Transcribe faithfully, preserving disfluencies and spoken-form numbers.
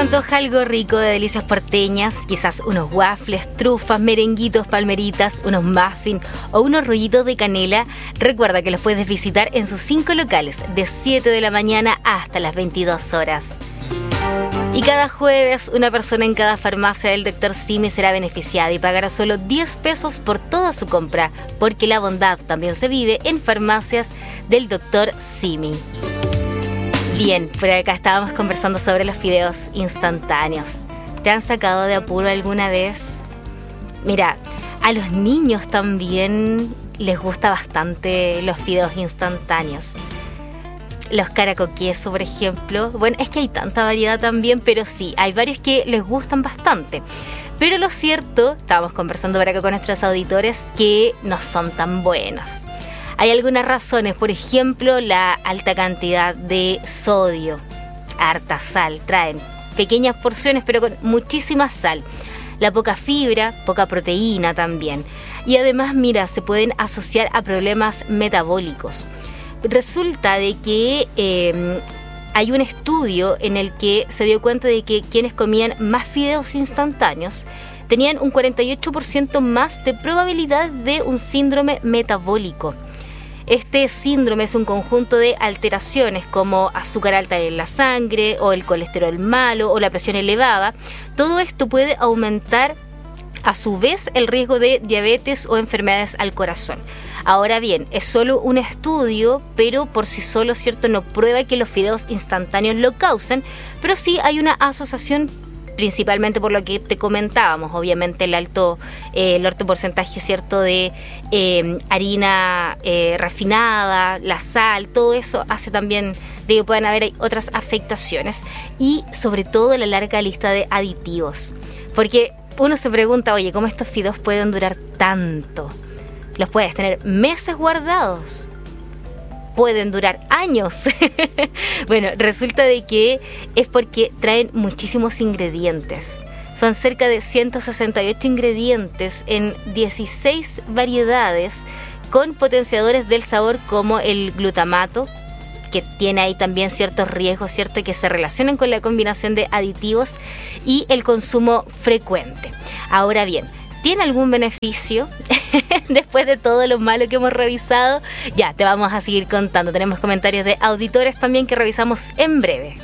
antoja algo rico de delicias porteñas, quizás unos waffles, trufas, merenguitos, palmeritas, unos muffins o unos rollitos de canela, recuerda que los puedes visitar en sus cinco locales de siete de la mañana hasta las veintidós horas. Y cada jueves una persona en cada farmacia del doctor Simi será beneficiada y pagará solo diez pesos por toda su compra, porque la bondad también se vive en farmacias del doctor Simi. Bien, por acá estábamos conversando sobre los fideos instantáneos. ¿Te han sacado de apuro alguna vez? Mira, a los niños también les gusta bastante los fideos instantáneos. Los caraco queso, por ejemplo. Bueno, es que hay tanta variedad también, pero sí, hay varios que les gustan bastante. Pero lo cierto, estábamos conversando por acá con nuestros auditores, que no son tan buenos. Hay algunas razones, por ejemplo, la alta cantidad de sodio, harta sal, traen pequeñas porciones pero con muchísima sal, la poca fibra, poca proteína también. Y además, mira, se pueden asociar a problemas metabólicos. Resulta de que eh, hay un estudio en el que se dio cuenta de que quienes comían más fideos instantáneos tenían un cuarenta y ocho por ciento más de probabilidad de un síndrome metabólico. Este síndrome es un conjunto de alteraciones como azúcar alta en la sangre o el colesterol malo o la presión elevada. Todo esto puede aumentar a su vez el riesgo de diabetes o enfermedades al corazón. Ahora bien, es solo un estudio, pero por sí solo, cierto, no prueba que los fideos instantáneos lo causen, pero sí hay una asociación, principalmente por lo que te comentábamos, obviamente el alto, eh, el alto porcentaje, cierto, de eh, harina eh, refinada, la sal, todo eso hace también de que puedan haber otras afectaciones y sobre todo la larga lista de aditivos, porque uno se pregunta, oye, ¿cómo estos fideos pueden durar tanto? Los puedes tener meses guardados. Pueden durar años. Bueno, resulta de que es porque traen muchísimos ingredientes. Son cerca de ciento sesenta y ocho ingredientes en dieciséis variedades con potenciadores del sabor como el glutamato, que tiene ahí también ciertos riesgos, ¿cierto?, que se relacionan con la combinación de aditivos y el consumo frecuente. Ahora bien, ¿tiene algún beneficio? Después de todo lo malo que hemos revisado, ya te vamos a seguir contando. Tenemos comentarios de auditores también que revisamos en breve.